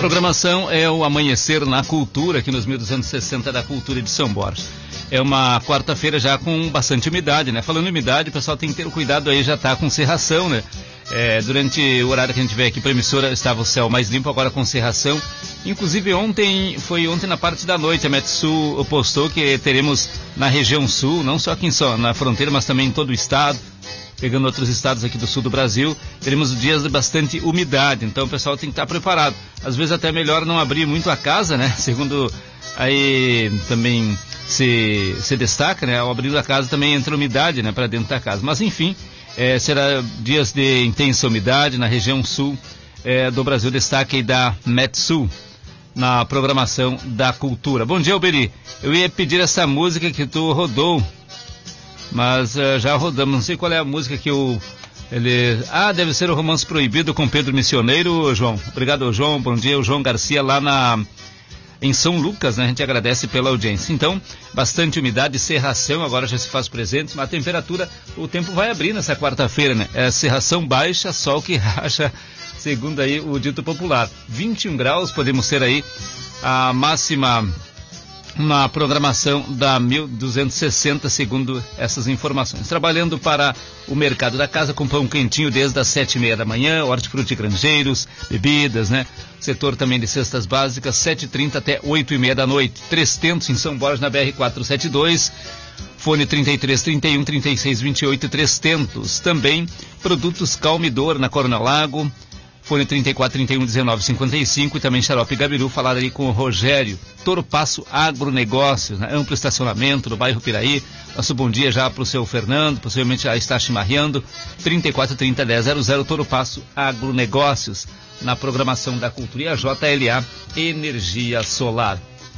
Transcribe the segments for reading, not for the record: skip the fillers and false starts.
Programação é o Amanhecer na Cultura, aqui nos 1260 da Cultura de São Borja. É uma quarta-feira já com bastante umidade, né? Falando em umidade, o pessoal tem que ter cuidado aí, já tá com cerração, né? Durante o horário que a gente veio aqui para a emissora, estava o céu mais limpo, agora com cerração. Inclusive ontem na parte da noite, a Metsul postou que teremos na região sul, não só aqui na fronteira, mas também em todo o estado, pegando outros estados aqui do sul do Brasil, teremos dias de bastante umidade, então o pessoal tem que estar preparado. Às vezes até melhor não abrir muito a casa, né? Segundo aí também se destaca, né? Ao abrir a casa também entra umidade, né? Para dentro da casa. Mas enfim, será dias de intensa umidade na região sul do Brasil. Destaque aí da Metsul na programação da cultura. Bom dia, Alberi. Eu ia pedir essa música que tu rodou, mas já rodamos. Não sei qual é a música que deve ser o Romance Proibido com Pedro Missioneiro, João. Obrigado, João. Bom dia, o João Garcia lá em São Lucas, né? A gente agradece pela audiência. Então, bastante umidade, cerração, agora já se faz presente, mas a temperatura, o tempo vai abrir nessa quarta-feira, né? Cerração baixa, sol que racha, segundo aí o dito popular. 21 graus, podemos ter aí a máxima na programação da 1260, segundo essas informações. Trabalhando para o mercado da casa com pão quentinho desde as 7h30 da manhã, hortifruti grangeiros, bebidas, né? Setor também de cestas básicas, 7h30 até 8h30 da noite. 3 tentos em São Borja, na BR-472, fone 33 31 36 28, 3 tentos. Também produtos Calmidor na Coronel Lago, fone 34 31 19 55, e também Xarope Gabiru, falar ali com o Rogério. Toro Passo Agronegócios, né? Amplo estacionamento no bairro Piraí. Nosso bom dia já para o seu Fernando, possivelmente já está chimarreando. 34 30 10 00, Toro Passo Agronegócios, na programação da cultura. E a JLA Energia Solar.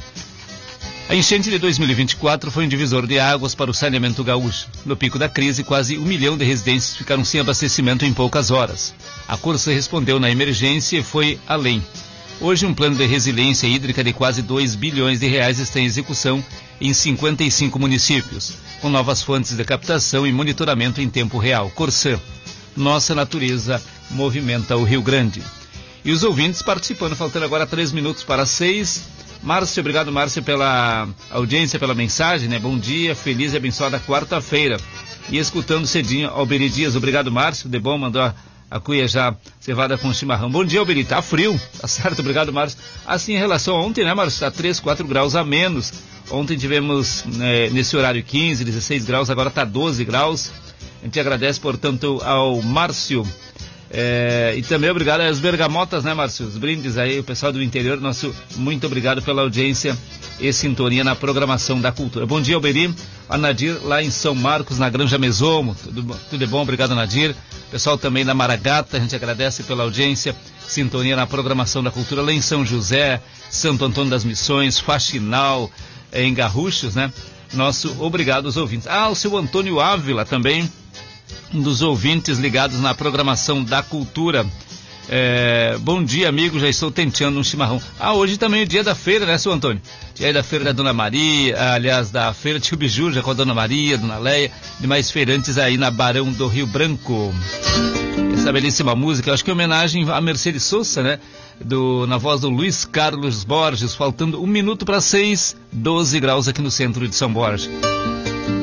A enchente de 2024 foi um divisor de águas para o saneamento gaúcho. No pico da crise, quase 1 milhão de residências ficaram sem abastecimento em poucas horas. A Corsa respondeu na emergência e foi além. Hoje, um plano de resiliência hídrica de quase 2 bilhões de reais está em execução em 55 municípios, com novas fontes de captação e monitoramento em tempo real. Corsã, nossa natureza movimenta o Rio Grande. E os ouvintes participando, faltando agora 3 minutos para 6. Márcio, obrigado, Márcio, pela audiência, pela mensagem, né? Bom dia, feliz e abençoada quarta-feira. E escutando cedinho, Alberi Dias, obrigado, Márcio, de bom, mandou a cuia já cevada com chimarrão. Bom dia, Alberi, tá frio, tá certo, obrigado, Márcio. Assim, em relação a ontem, né, Márcio, tá 3, 4 graus a menos. Ontem tivemos, nesse horário 15, 16 graus, agora tá 12 graus. A gente agradece, portanto, ao Márcio. E também obrigado às bergamotas, né, Márcio? Os brindes aí, o pessoal do interior, nosso muito obrigado pela audiência e sintonia na programação da cultura. Bom dia, Alberi. A Nadir, lá em São Marcos, na Granja Mesomo. Tudo bom? Obrigado, Nadir. Pessoal também da Maragata, a gente agradece pela audiência, sintonia na programação da cultura. Lá em São José, Santo Antônio das Missões, Faxinal, em Garruchos, né? Nosso obrigado aos ouvintes. O seu Antônio Ávila também, um dos ouvintes ligados na programação da cultura. Bom dia, amigo, já estou tenteando um chimarrão. Hoje também é o dia da feira, né, seu Antônio? Dia da feira da Dona Maria, aliás, da feira Tio Biju, já com a Dona Maria, Dona Leia, demais feirantes aí na Barão do Rio Branco. Essa belíssima música, acho que é homenagem a Mercedes Sosa, né? Na voz do Luiz Carlos Borges, faltando 1 minuto para 6, 12 graus aqui no centro de São Borja.